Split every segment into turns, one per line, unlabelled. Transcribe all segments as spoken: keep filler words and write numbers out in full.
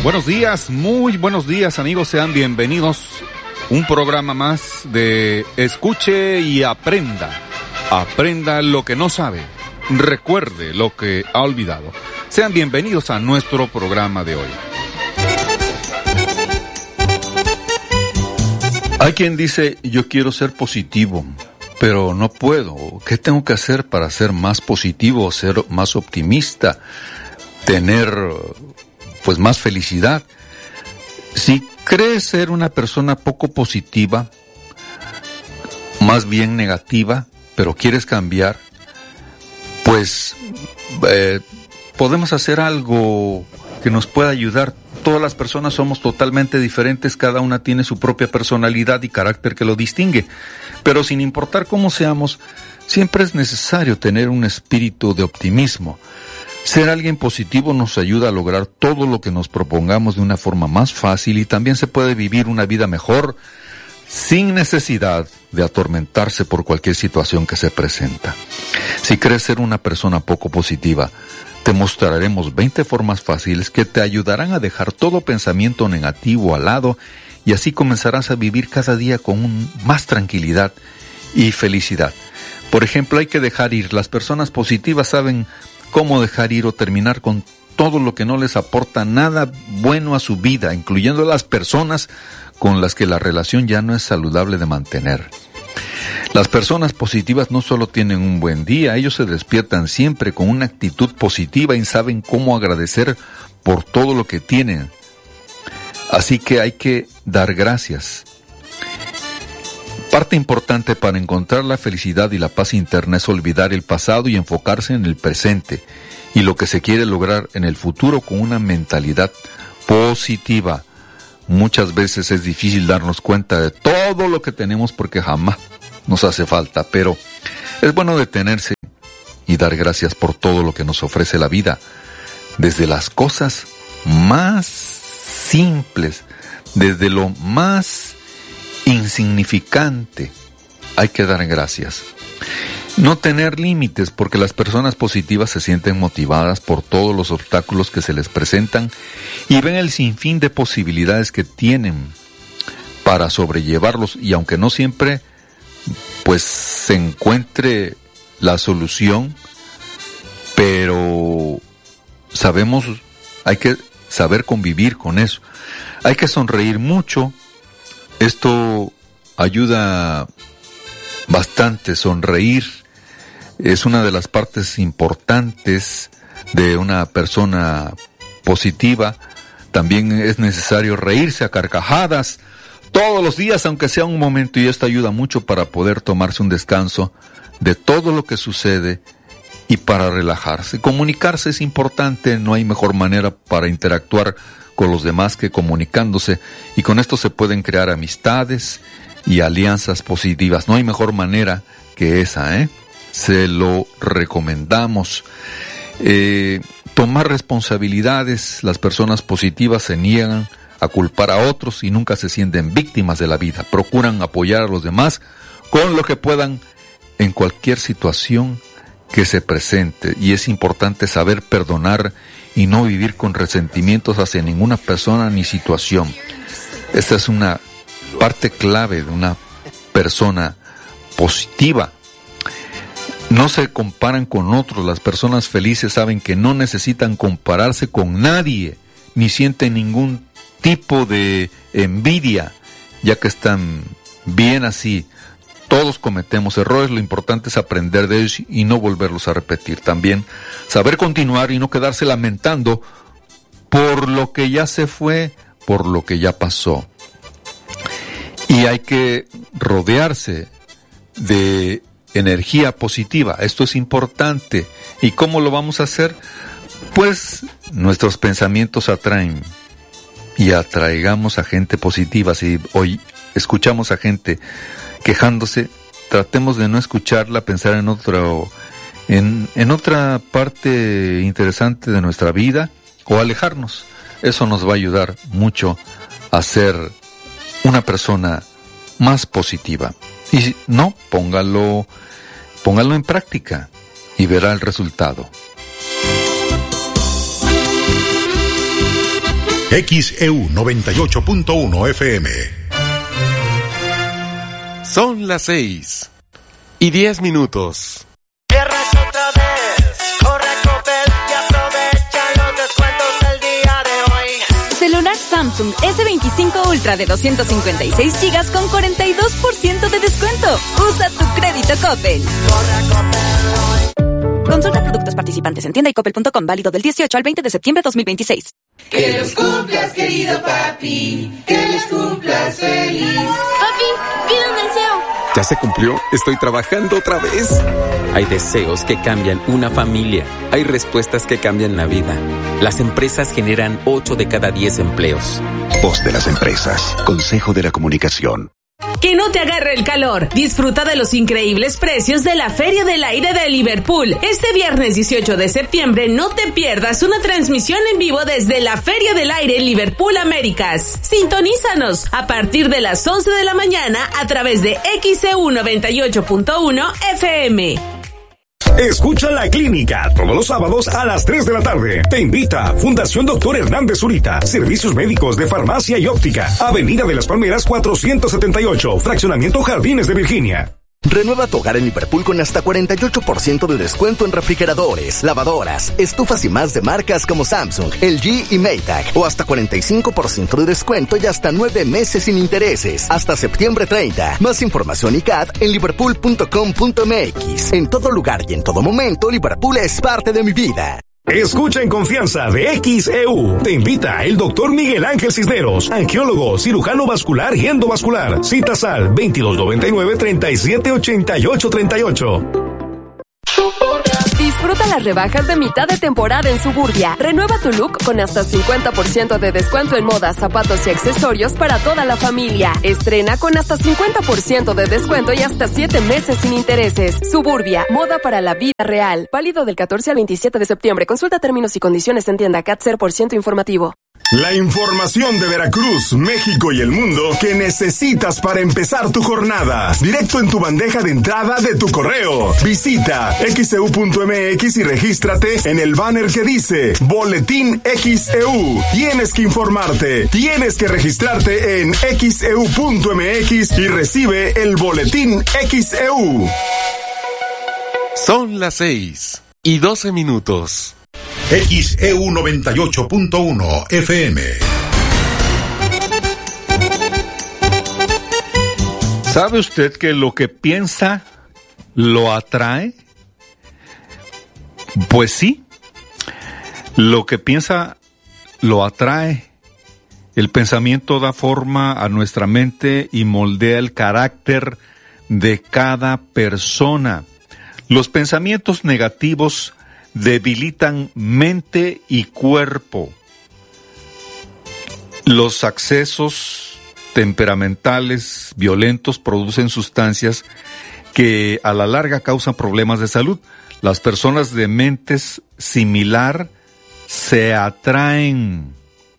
Buenos días, muy buenos días amigos, sean bienvenidos. Un programa más de Escuche y Aprenda. Aprenda lo que no sabe, recuerde lo que ha olvidado. Sean bienvenidos a nuestro programa de hoy. Hay quien dice, yo quiero ser positivo, pero no puedo. ¿Qué tengo que hacer para ser más positivo, ser más optimista, tener pues más felicidad? Si crees ser una persona poco positiva, más bien negativa, pero quieres cambiar, pues eh, podemos hacer algo que nos pueda ayudar. Todas las personas somos totalmente diferentes, cada una tiene su propia personalidad y carácter que lo distingue, pero sin importar cómo seamos, siempre es necesario tener un espíritu de optimismo. Ser alguien positivo nos ayuda a lograr todo lo que nos propongamos de una forma más fácil y también se puede vivir una vida mejor sin necesidad de atormentarse por cualquier situación que se presenta. Si crees ser una persona poco positiva, te mostraremos veinte formas fáciles que te ayudarán a dejar todo pensamiento negativo al lado y así comenzarás a vivir cada día con un, más tranquilidad y felicidad. Por ejemplo, hay que dejar ir. Las personas positivas saben cómo dejar ir o terminar con todo lo que no les aporta nada bueno a su vida, incluyendo las personas con las que la relación ya no es saludable de mantener. Las personas positivas no solo tienen un buen día, ellos se despiertan siempre con una actitud positiva y saben cómo agradecer por todo lo que tienen. Así que hay que dar gracias. Parte importante para encontrar la felicidad y la paz interna es olvidar el pasado y enfocarse en el presente y lo que se quiere lograr en el futuro con una mentalidad positiva. Muchas veces es difícil darnos cuenta de todo lo que tenemos porque jamás nos hace falta, pero es bueno detenerse y dar gracias por todo lo que nos ofrece la vida, desde las cosas más simples, desde lo más insignificante, hay que dar gracias. No tener límites, porque las personas positivas se sienten motivadas por todos los obstáculos que se les presentan y ven el sinfín de posibilidades que tienen para sobrellevarlos, y aunque no siempre pues se encuentre la solución, pero sabemos, hay que saber convivir con eso. Hay que sonreír mucho. Esto ayuda bastante. Sonreír es una de las partes importantes de una persona positiva. También es necesario reírse a carcajadas todos los días, aunque sea un momento, y esto ayuda mucho para poder tomarse un descanso de todo lo que sucede y para relajarse. Comunicarse es importante, no hay mejor manera para interactuar con los demás que comunicándose, y con esto se pueden crear amistades y alianzas positivas. No hay mejor manera que esa, ¿eh? Se lo recomendamos. Eh, tomar responsabilidades. Las personas positivas se niegan a culpar a otros y nunca se sienten víctimas de la vida. Procuran apoyar a los demás con lo que puedan en cualquier situación que se presente. Y es importante saber perdonar y no vivir con resentimientos hacia ninguna persona ni situación. Esta es una parte clave de una persona positiva. No se comparan con otros. Las personas felices saben que no necesitan compararse con nadie, ni sienten ningún tipo de envidia, ya que están bien así. Todos cometemos errores, lo importante es aprender de ellos y no volverlos a repetir. También saber continuar y no quedarse lamentando por lo que ya se fue, por lo que ya pasó. Y hay que rodearse de energía positiva. Esto es importante. ¿Y cómo lo vamos a hacer? Pues nuestros pensamientos atraen y atraigamos a gente positiva. Si hoy escuchamos a gente quejándose, tratemos de no escucharla, pensar en otro, en, en otra parte interesante de nuestra vida o alejarnos. Eso nos va a ayudar mucho a ser una persona más positiva. Y si no, póngalo, póngalo en práctica y verá el resultado.
X E U noventa y ocho punto uno F M.
Son las seis y diez minutos.
Viernes otra vez, corre a Coppel y aprovecha los descuentos del día de hoy.
Celular Samsung ese veinticinco Ultra de doscientos cincuenta y seis gigas con cuarenta y dos por ciento de descuento. Usa tu crédito Coppel.
Corre a Coppel.
Consulta productos participantes en tienda y coppel punto com, válido del dieciocho al veinte de septiembre de dos mil veintiséis.
Que los cumplas, querido papi, que los cumplas feliz.
Papi, pide un deseo.
¿Ya se cumplió? Estoy trabajando otra vez. Hay deseos que cambian una familia. Hay respuestas que cambian la vida. Las empresas generan ocho de cada diez empleos.
Voz de las empresas. Consejo de la Comunicación.
Que no te agarre el calor. Disfruta de los increíbles precios de la Feria del Aire de Liverpool. Este viernes dieciocho de septiembre no te pierdas una transmisión en vivo desde la Feria del Aire Liverpool Américas. Sintonízanos a partir de las once de la mañana a través de X E U noventa y ocho punto uno F M.
Escucha La Clínica todos los sábados a las tres de la tarde. Te invita Fundación Doctor Hernández Zurita. Servicios médicos de farmacia y óptica. Avenida de las Palmeras cuatrocientos setenta y ocho. Fraccionamiento Jardines de Virginia.
Renueva tu hogar en Liverpool con hasta cuarenta y ocho por ciento de descuento en refrigeradores, lavadoras, estufas y más de marcas como Samsung, L G y Maytag. O hasta cuarenta y cinco por ciento de descuento y hasta nueve meses sin intereses. Hasta septiembre treinta. Más información y C A D en liverpool punto com punto m x. En todo lugar y en todo momento, Liverpool es parte de mi vida.
Escucha en confianza de X E U. Te invita el doctor Miguel Ángel Cisneros, angiólogo, cirujano vascular y endovascular. Citas al veintidós noventa y nueve, treinta y siete ochenta y ocho treinta y ocho.
Disfruta las rebajas de mitad de temporada en Suburbia. Renueva tu look con hasta cincuenta por ciento de descuento en moda, zapatos y accesorios para toda la familia. Estrena con hasta cincuenta por ciento de descuento y hasta siete meses sin intereses. Suburbia, moda para la vida real. Válido del catorce al veintisiete de septiembre. Consulta términos y condiciones en tienda C A T cero por ciento informativo.
La información de Veracruz, México y el mundo que necesitas para empezar tu jornada. Directo en tu bandeja de entrada de tu correo. Visita X E U punto M X y regístrate en el banner que dice Boletín X E U. Tienes que informarte, tienes que registrarte en X E U punto M X y recibe el Boletín X E U.
Son las seis y doce minutos.
X E U noventa y ocho punto uno F M.
¿Sabe usted que lo que piensa lo atrae? Pues sí, lo que piensa lo atrae. El pensamiento da forma a nuestra mente y moldea el carácter de cada persona. Los pensamientos negativos debilitan mente y cuerpo. Los accesos temperamentales violentos producen sustancias que a la larga causan problemas de salud. Las personas de mentes similar se atraen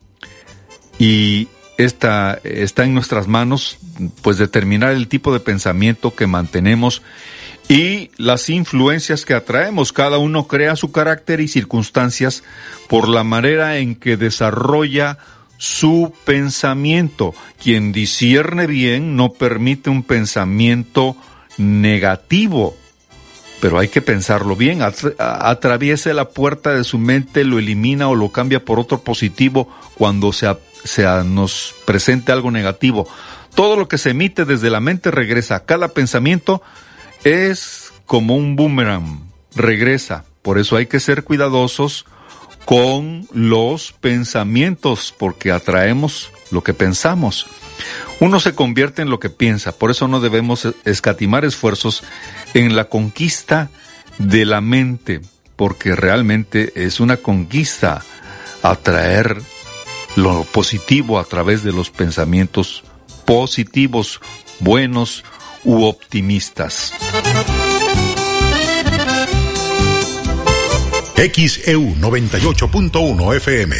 y esta, está en nuestras manos, pues, determinar el tipo de pensamiento que mantenemos y las influencias que atraemos. Cada uno crea su carácter y circunstancias por la manera en que desarrolla su pensamiento. Quien discierne bien no permite un pensamiento negativo, pero hay que pensarlo bien. Atraviese la puerta de su mente, lo elimina o lo cambia por otro positivo cuando se, se nos presente algo negativo. Todo lo que se emite desde la mente regresa. Cada pensamiento es como un boomerang, regresa. Por eso hay que ser cuidadosos con los pensamientos, porque atraemos lo que pensamos. Uno se convierte en lo que piensa, por eso no debemos escatimar esfuerzos en la conquista de la mente, porque realmente es una conquista atraer lo positivo a través de los pensamientos positivos, buenos u optimistas.
X E U noventa y ocho punto uno F M.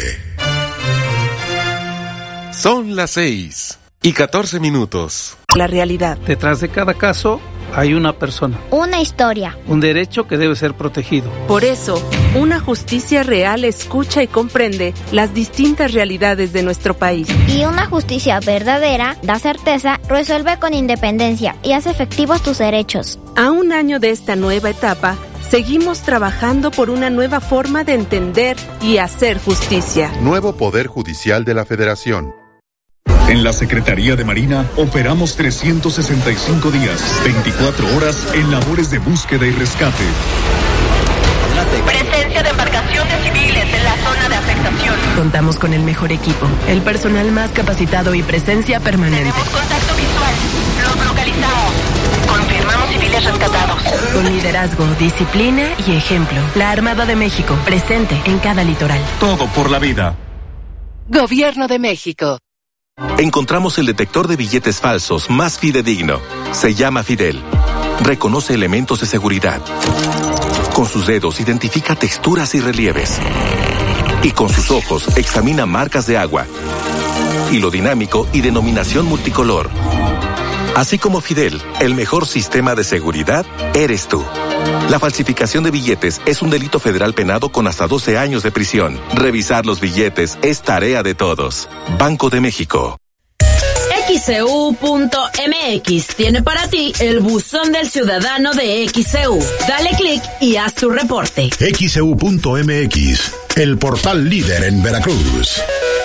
Son las seis y catorce minutos.
La realidad.
Detrás de cada caso hay una persona.
Una historia.
Un derecho que debe ser protegido.
Por eso, una justicia real escucha y comprende las distintas realidades de nuestro país.
Y una justicia verdadera da certeza, resuelve con independencia y hace efectivos tus derechos.
A un año de esta nueva etapa, seguimos trabajando por una nueva forma de entender y hacer justicia.
Nuevo Poder Judicial de la Federación.
En la Secretaría de Marina operamos trescientos sesenta y cinco días, veinticuatro horas en labores de búsqueda y rescate.
Presencia de embarcaciones civiles en la zona de afectación.
Contamos con el mejor equipo, el personal más capacitado y presencia permanente.
Tenemos contacto visual. Los localizamos. Confirmamos civiles rescatados.
Con liderazgo, disciplina y ejemplo. La Armada de México, presente en cada litoral.
Todo por la vida.
Gobierno de México.
Encontramos el detector de billetes falsos más fidedigno. Se llama Fidel. Reconoce elementos de seguridad. Con sus dedos identifica texturas y relieves. Y con sus ojos examina marcas de agua. Hilo dinámico y denominación multicolor. Así como Fidel, el mejor sistema de seguridad eres tú. La falsificación de billetes es un delito federal penado con hasta doce años de prisión. Revisar los billetes es tarea de todos. Banco de México.
X C U punto M X tiene para ti el buzón del ciudadano de X C U. Dale clic y haz tu reporte.
X C U punto M X, el portal líder en Veracruz.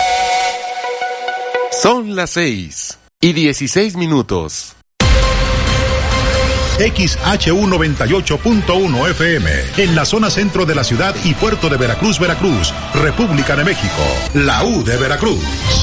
Son las seis y dieciséis minutos.
X H U noventa y ocho punto uno F M, en la zona centro de la ciudad y puerto de Veracruz, Veracruz, República de México, la U de Veracruz.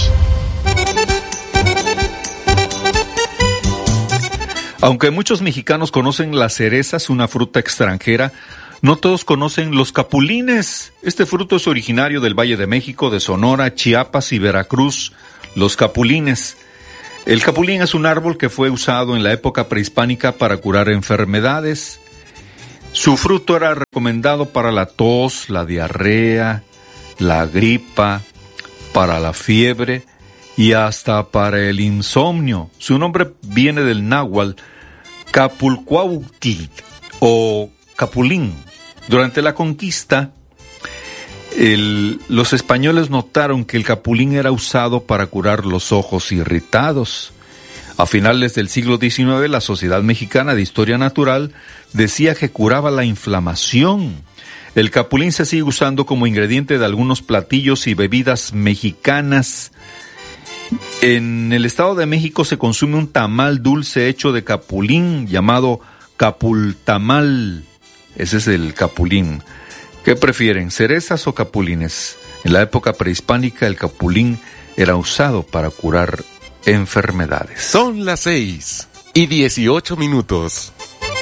Aunque muchos mexicanos conocen las cerezas, una fruta extranjera, no todos conocen los capulines. Este fruto es originario del Valle de México, de Sonora, Chiapas y Veracruz. Los capulines. El capulín es un árbol que fue usado en la época prehispánica para curar enfermedades. Su fruto era recomendado para la tos, la diarrea, la gripa, para la fiebre y hasta para el insomnio. Su nombre viene del náhuatl Capulcuauhtli o capulín. Durante la conquista, El, los españoles notaron que el capulín era usado para curar los ojos irritados. A finales del siglo diecinueve, la Sociedad Mexicana de Historia Natural decía que curaba la inflamación. El capulín se sigue usando como ingrediente de algunos platillos y bebidas mexicanas. En el Estado de México se consume un tamal dulce hecho de capulín llamado capultamal. Ese es el capulín. ¿Qué prefieren, cerezas o capulines? En la época prehispánica el capulín era usado para curar enfermedades.
Son las seis y dieciocho minutos.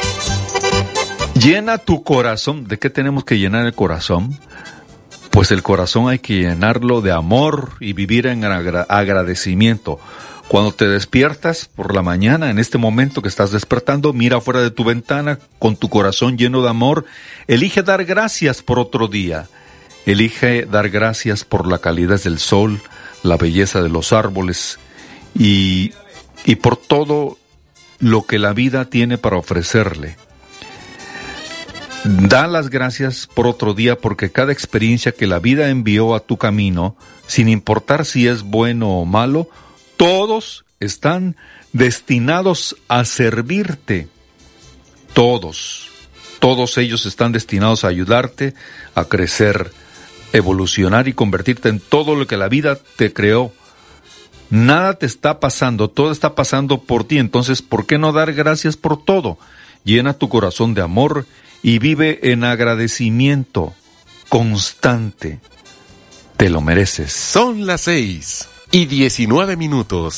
Llena tu corazón. ¿De qué tenemos que llenar el corazón? Pues el corazón hay que llenarlo de amor y vivir en agra- agradecimiento. Cuando te despiertas por la mañana, en este momento que estás despertando, mira afuera de tu ventana con tu corazón lleno de amor. Elige dar gracias por otro día. Elige dar gracias por la calidez del sol, la belleza de los árboles y, y por todo lo que la vida tiene para ofrecerle. Da las gracias por otro día porque cada experiencia que la vida envió a tu camino, sin importar si es bueno o malo, todos están destinados a servirte. Todos, todos ellos están destinados a ayudarte a crecer, evolucionar y convertirte en todo lo que la vida te creó. Nada te está pasando, todo está pasando por ti. Entonces, ¿por qué no dar gracias por todo? Llena tu corazón de amor y vive en agradecimiento constante. Te lo mereces.
Son las seis y diecinueve minutos.